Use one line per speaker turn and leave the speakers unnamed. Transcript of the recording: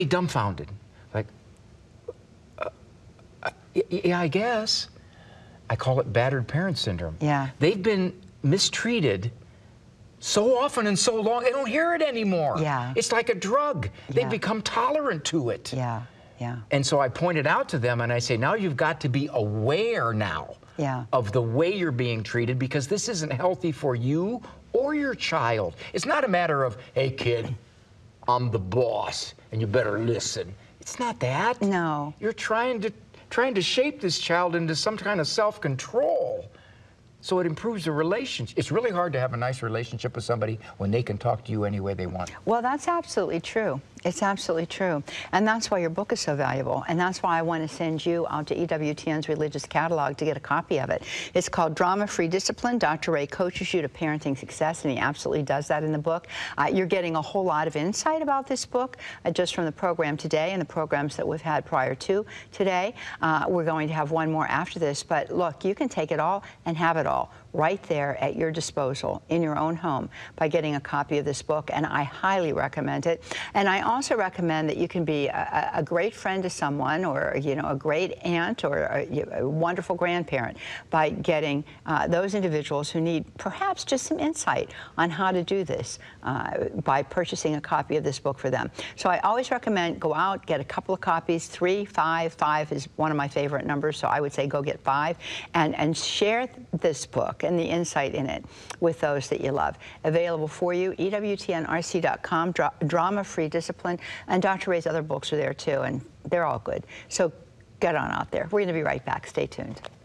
dumbfounded, like, yeah, I guess. I call it battered parent syndrome.
Yeah.
They've been mistreated so often and so long, they don't hear it anymore.
Yeah.
It's like a drug. They've become tolerant to it.
Yeah, yeah.
And so I pointed out to them, and I say, now you've got to be aware now of the way you're being treated, because this isn't healthy for you or your child. It's not a matter of, hey, kid, I'm the boss, and you better listen. It's not that.
No.
You're trying to shape this child into some kind of self-control, so it improves the relationship. It's really hard to have a nice relationship with somebody when they can talk to you any way they want.
Well, that's absolutely true. It's absolutely true. And that's why your book is so valuable. And that's why I want to send you out to EWTN's Religious Catalog to get a copy of it. It's called Drama-Free Discipline. Dr. Ray coaches you to parenting success, and he absolutely does that in the book. You're getting a whole lot of insight about this book just from the program today and the programs that we've had prior to today. We're going to have one more after this. But look, you can take it all and have it all right there at your disposal in your own home by getting a copy of this book, and I highly recommend it. And I also recommend that you can be a great friend to someone, or a great aunt, or a wonderful grandparent by getting those individuals who need perhaps just some insight on how to do this by purchasing a copy of this book for them. So I always recommend go out, get a couple of copies, 3, 5. 5 is one of my favorite numbers, so I would say go get 5, and share this book and the insight in it with those that you love. Available for you, EWTNRC.com, Drama-Free Discipline, and Dr. Ray's other books are there too, and they're all good. So get on out there. We're going to be right back. Stay tuned.